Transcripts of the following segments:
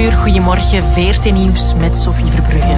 uur. Goedemorgen, VRT Nieuws met Sophie Verbrugge.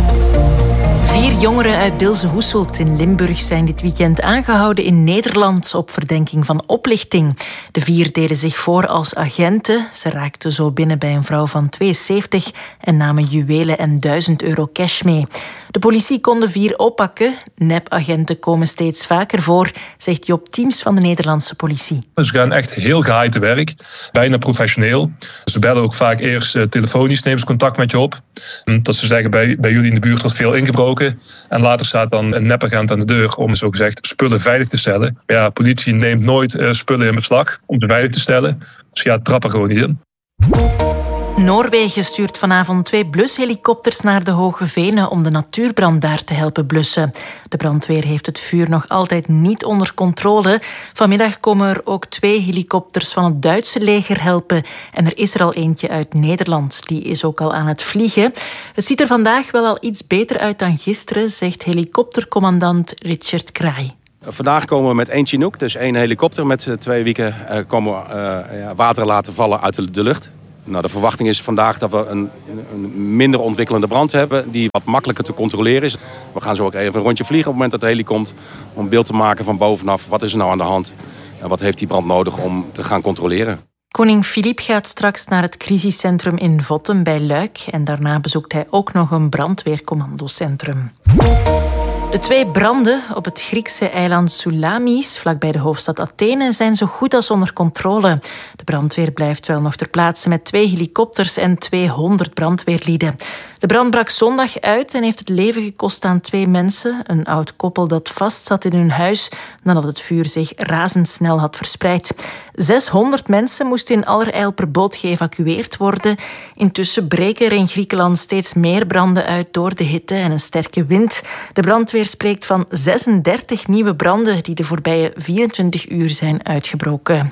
4 jongeren uit Bilze-Hoeselt in Limburg zijn dit weekend aangehouden in Nederland op verdenking van oplichting. De 4 deden zich voor als agenten. Ze raakten zo binnen bij een vrouw van 72 en namen juwelen en €1000 cash mee. De politie kon de 4 oppakken. Nepagenten komen steeds vaker voor, zegt Job Teams van de Nederlandse politie. Ze gaan echt heel geheim te werk, bijna professioneel. Ze bellen ook vaak eerst telefonisch, nemen ze contact met je op. Dat ze zeggen, bij jullie in de buurt wordt veel ingebroken. En later staat dan een nepagent aan de deur om zogezegd spullen veilig te stellen. Maar ja, politie neemt nooit spullen in beslag om ze veilig te stellen. Dus ja, trap er gewoon niet in. Noorwegen stuurt vanavond 2 blushelikopters naar de Hoge Venen om de natuurbrand daar te helpen blussen. De brandweer heeft het vuur nog altijd niet onder controle. Vanmiddag komen er ook 2 helikopters van het Duitse leger helpen. En er is er al eentje uit Nederland. Die is ook al aan het vliegen. Het ziet er vandaag wel al iets beter uit dan gisteren, zegt helikoptercommandant Richard Kraai. Vandaag komen we met 1 Chinook, dus 1 helikopter met 2 wieken komen water laten vallen uit de lucht. Nou, de verwachting is vandaag dat we een minder ontwikkelende brand hebben die wat makkelijker te controleren is. We gaan zo ook even een rondje vliegen op het moment dat de heli komt om een beeld te maken van bovenaf. Wat is er nou aan de hand en wat heeft die brand nodig om te gaan controleren? Koning Filip gaat straks naar het crisiscentrum in Vottem bij Luik en daarna bezoekt hij ook nog een brandweercommandocentrum. De 2 branden op het Griekse eiland Soulamis, vlakbij de hoofdstad Athene, zijn zo goed als onder controle. De brandweer blijft wel nog ter plaatse met 2 helikopters en 200 brandweerlieden. De brand brak zondag uit en heeft het leven gekost aan 2 mensen. Een oud koppel dat vastzat in hun huis nadat het vuur zich razendsnel had verspreid. 600 mensen moesten in allerijl per boot geëvacueerd worden. Intussen breken er in Griekenland steeds meer branden uit door de hitte en een sterke wind. De brandweer spreekt van 36 nieuwe branden die de voorbije 24 uur zijn uitgebroken.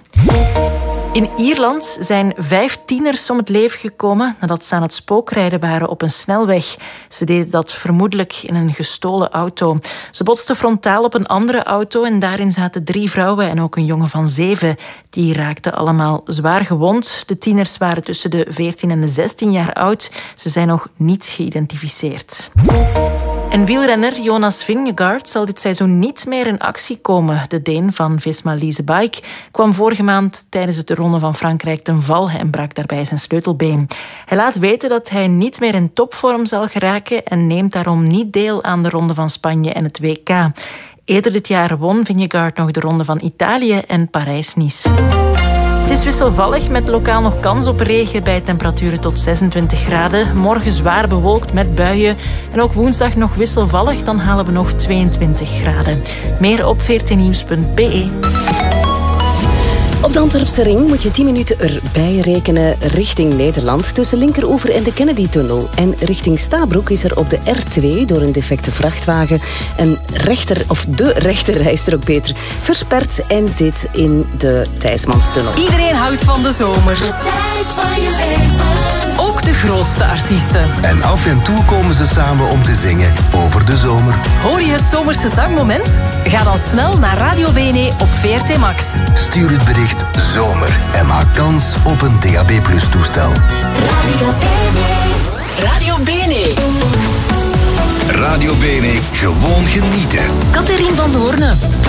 In Ierland zijn 5 tieners om het leven gekomen nadat ze aan het spookrijden waren op een snelweg. Ze deden dat vermoedelijk in een gestolen auto. Ze botsten frontaal op een andere auto en daarin zaten 3 vrouwen en ook een jongen van 7. Die raakten allemaal zwaar gewond. De tieners waren tussen de 14 en de 16 jaar oud. Ze zijn nog niet geïdentificeerd. En wielrenner Jonas Vingegaard zal dit seizoen niet meer in actie komen. De Deen van Visma Lease Bike kwam vorige maand tijdens de Ronde van Frankrijk ten val en brak daarbij zijn sleutelbeen. Hij laat weten dat hij niet meer in topvorm zal geraken en neemt daarom niet deel aan de Ronde van Spanje en het WK. Eerder dit jaar won Vingegaard nog de Ronde van Italië en Parijs-Nice. Het is wisselvallig met lokaal nog kans op regen bij temperaturen tot 26 graden. Morgen zwaar bewolkt met buien. En ook woensdag nog wisselvallig, dan halen we nog 22 graden. Meer op vrtnieuws.be. Op de Antwerpse ring moet je 10 minuten erbij rekenen richting Nederland tussen Linkeroever en de Kennedy-tunnel. En richting Stabroek is er op de R2 door een defecte vrachtwagen de rechterrijstrook beter versperd. En dit in de Thijsmanstunnel. Iedereen houdt van de zomer. De tijd van je leven. Ook de grootste artiesten. En af en toe komen ze samen om te zingen over de zomer. Hoor je het zomerse zangmoment? Ga dan snel naar Radio Bene op VRT Max. Stuur het bericht zomer en maak kans op een DAB+ toestel. Radio Bene. Radio Bene. Radio Bene, gewoon genieten. Catherine van Doorne.